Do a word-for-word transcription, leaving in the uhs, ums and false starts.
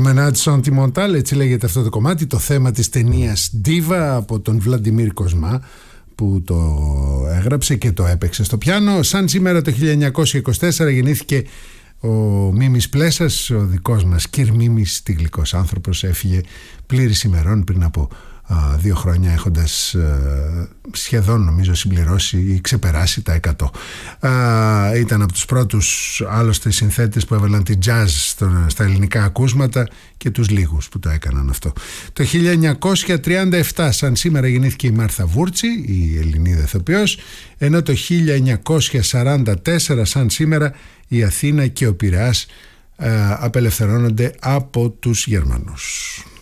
Promenade Sentimentale, έτσι λέγεται αυτό το κομμάτι, το θέμα της ταινίας Diva από τον Βλαντιμίρ Κοσμά, που το έγραψε και το έπαιξε στο πιάνο. Σαν σήμερα το χίλια εννιακόσια είκοσι τέσσερα γεννήθηκε ο Μίμης Πλέσας, ο δικός μας Κυρ Μίμης, τυγλικός άνθρωπος, έφυγε πλήρης ημερών πριν από α, δύο χρόνια, έχοντας α, σχεδόν νομίζω συμπληρώσει ή ξεπεράσει τα εκατό. Α, ήταν από τους πρώτους άλλωστε συνθέτες που έβαλαν τη jazz στο, στα ελληνικά ακούσματα και τους λίγους που το έκαναν αυτό. Το χίλια εννιακόσια τριάντα επτά σαν σήμερα γεννήθηκε η Μάρθα Βούρτσι, η Ελληνίδα ηθοποιός, ενώ το χίλια εννιακόσια σαράντα τέσσερα σαν σήμερα η Αθήνα και ο Πειραιάς α, απελευθερώνονται από τους Γερμανούς.